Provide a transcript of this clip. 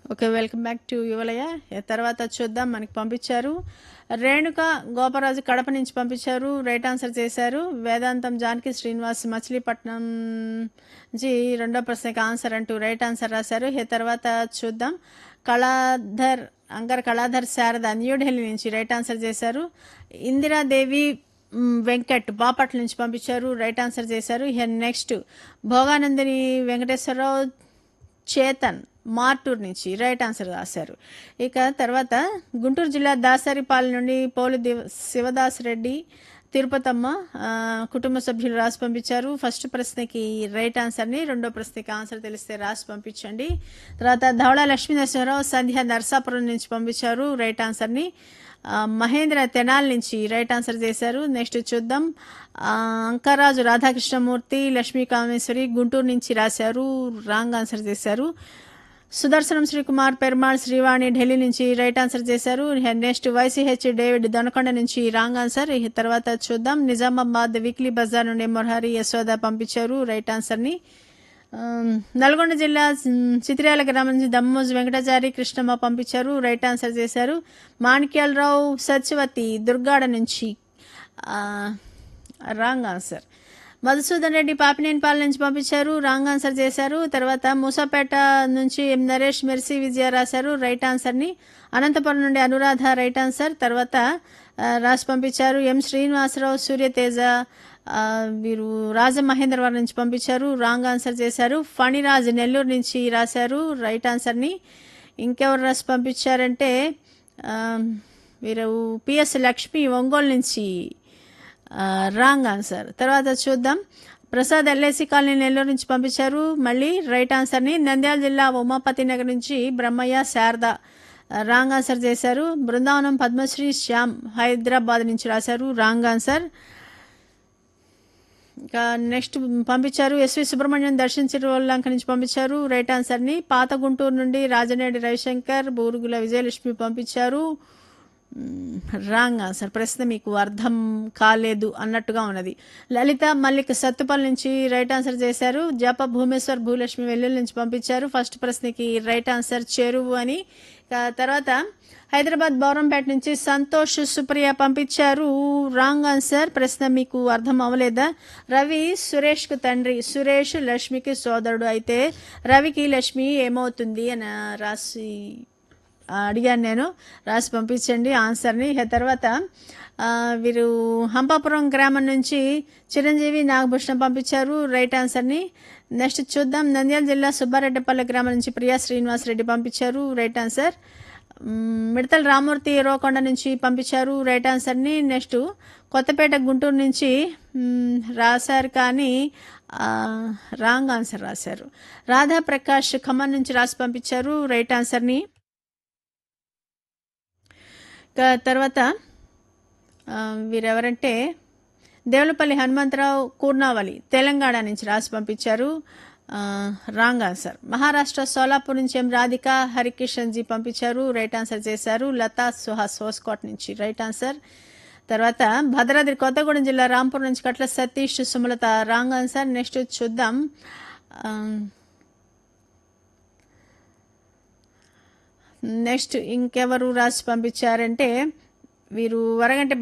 Okay, welcome back to యువలయ. తర్వాత చూద్దాం, మనకి పంపించారు రేణుక గోపరాజు కడప నుంచి పంపించారు, రైట్ ఆన్సర్ చేశారు. వేదాంతం జానకి శ్రీనివాస్ మచిలీపట్నం నుంచి రెండో ప్రశ్నకి ఆన్సర్ అంటూ రైట్ ఆన్సర్ రాశారు. తర్వాత చూద్దాం, కళాధర్ శారద న్యూఢిల్లీ నుంచి రైట్ ఆన్సర్ చేశారు. ఇందిరాదేవి వెంకట్ బాపట్ల నుంచి పంపించారు, రైట్ ఆన్సర్ చేశారు. నెక్స్ట్ భోగానందిని వెంకటేశ్వరరావు చేతన్ మార్టూర్ నుంచి రైట్ ఆన్సర్ రాశారు. ఇక తర్వాత గుంటూరు జిల్లా దాసరిపాలెం నుండి పోలు శివదాస్ రెడ్డి తిరుపతమ్మ కుటుంబ సభ్యులు రాసి పంపించారు. ఫస్ట్ ప్రశ్నకి రైట్ ఆన్సర్ని, రెండో ప్రశ్నకి ఆన్సర్ తెలిస్తే రాసి పంపించండి. తర్వాత ధవళ లక్ష్మీనరసింహరావు సంధ్య నర్సాపురం నుంచి పంపించారు రైట్ ఆన్సర్ని. మహేంద్ర తెనాల్ నుంచి రైట్ ఆన్సర్ చేశారు. నెక్స్ట్ చూద్దాం, అంకరాజు రాధాకృష్ణమూర్తి లక్ష్మీ కామేశ్వరి గుంటూరు నుంచి రాశారు, రాంగ్ ఆన్సర్ చేశారు. సుదర్శనం శ్రీకుమార్ పెరుమాళ్ శ్రీవాణి ఢిల్లీ నుంచి రైట్ ఆన్సర్ చేశారు. నెక్స్ట్ వైసీహెచ్ డేవిడ్ దొనకొండ నుంచి రాంగ్ ఆన్సర్. తర్వాత చూద్దాం, నిజామాబాద్ వీక్లీ బజార్ నుండి మొరహరి యశోద పంపించారు రైట్ ఆన్సర్ని. నల్గొండ జిల్లా చిత్రాల గ్రామం నుంచి దమ్మోజు వెంకటాచారి కృష్ణమ్మ పంపించారు, రైట్ ఆన్సర్ చేశారు. మాణిక్యాలరావు సత్యవతి దుర్గాడ నుంచి రాంగ్ ఆన్సర్. మధుసూదన్ రెడ్డి పాపినేనిపాలెం నుంచి పంపించారు, రాంగ్ ఆన్సర్ చేశారు. తర్వాత మూసాపేట నుంచి ఎం నరేష్ మెర్సీ విజయ రాశారు రైట్ ఆన్సర్ని. అనంతపురం నుండి అనురాధ రైట్ ఆన్సర్. తర్వాత రాసి పంపించారు ఎం శ్రీనివాసరావు సూర్యతేజ, వీరు రాజమహేంద్రవరం నుంచి పంపించారు, రాంగ్ ఆన్సర్ చేశారు. ఫణిరాజ్ నెల్లూరు నుంచి రాశారు రైట్ ఆన్సర్ని. ఇంకెవరు రాసి పంపించారంటే వీరు పిఎస్ లక్ష్మి ఒంగోలు నుంచి రాంగ్ ఆన్సర్. తర్వాత చూద్దాం, ప్రసాద్ ఎల్ఐసి కాలనీ నెల్లూరు నుంచి పంపించారు, మళ్ళీ రైట్ ఆన్సర్ని. నంద్యాల జిల్లా ఉమాపతి నగర్ నుంచి బ్రహ్మయ్య శారద రాంగ్ ఆన్సర్ చేశారు. బృందావనం పద్మశ్రీ శ్యామ్ హైదరాబాద్ నుంచి రాశారు, రాంగ్ ఆన్సర్. ఇంకా నెక్స్ట్ పంపించారు ఎస్వి సుబ్రహ్మణ్యం దర్శన్ చిరువల్లంక నుంచి పంపించారు రైట్ ఆన్సర్ని. పాత గుంటూరు నుండి రాజనేడి రవిశంకర్ బూరుగుల విజయలక్ష్మి పంపించారు, రాంగ్ ఆన్సర్. ప్రశ్న మీకు అర్థం కాలేదు అన్నట్టుగా ఉన్నది. లలిత మల్లిక్ సత్తుపల్లి నుంచి రైట్ ఆన్సర్ చేశారు. జప భూమేశ్వర్ భూలక్ష్మి వెల్లుల్లి నుంచి పంపించారు. ఫస్ట్ ప్రశ్నకి రైట్ ఆన్సర్ చెరువు అని. తర్వాత హైదరాబాద్ బౌరంపేట నుంచి సంతోష్ సుప్రియ పంపించారు, రాంగ్ ఆన్సర్. ప్రశ్న మీకు అర్థం అవ్వలేదా? రవి సురేష్కు తండ్రి, సురేష్ లక్ష్మికి సోదరుడు, అయితే రవికి లక్ష్మి ఏమవుతుంది అని రాసి అడిగాను నేను, రాసి పంపించండి ఆన్సర్ని. తర్వాత వీరు హంపాపురం గ్రామం నుంచి చిరంజీవి నాగభూషణం పంపించారు రైట్ ఆన్సర్ని. నెక్స్ట్ చూద్దాం, నంద్యాల జిల్లా సుబ్బారెడ్డిపల్లి గ్రామం నుంచి ప్రియా శ్రీనివాసరెడ్డి పంపించారు రైట్ ఆన్సర్. మిడతల రామూర్తి రోకొండ నుంచి పంపించారు రైట్ ఆన్సర్ని. నెక్స్ట్ కొత్తపేట గుంటూరు నుంచి రాశారు కానీ రాంగ్ ఆన్సర్ రాశారు. రాధా ప్రకాష్ ఖమ్మం నుంచి రాసి పంపించారు రైట్ ఆన్సర్ని. తర్వాత వీరెవరంటే దేవులపల్లి హనుమంతరావు కూర్నావలి తెలంగాణ నుంచి రాసి పంపించారు, రాంగ్ ఆన్సర్. మహారాష్ట్ర సోలాపూర్ నుంచి ఎం రాధిక హరికిషన్ జీ పంపించారు, రైట్ ఆన్సర్ చేశారు. లతా సుహాస్ హోస్కోట్ నుంచి రైట్ ఆన్సర్. తర్వాత భద్రాద్రి కొత్తగూడెం జిల్లా రాంపూర్ నుంచి కట్ల Satish Sumalatha wrong answer. Next చూద్దాం, నెక్స్ట్ ఇంకెవరు రాసి పంపించారంటే వీరు వరగంటి